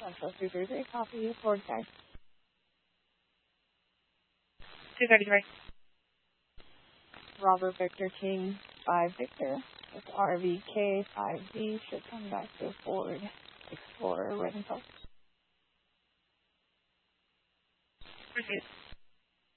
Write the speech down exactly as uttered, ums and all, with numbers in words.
Central two three three, copy, Ford guide. two thirty-three. Robert Victor King five Victor. With R V K five D should come back to Ford Explorer Rental. Proceed.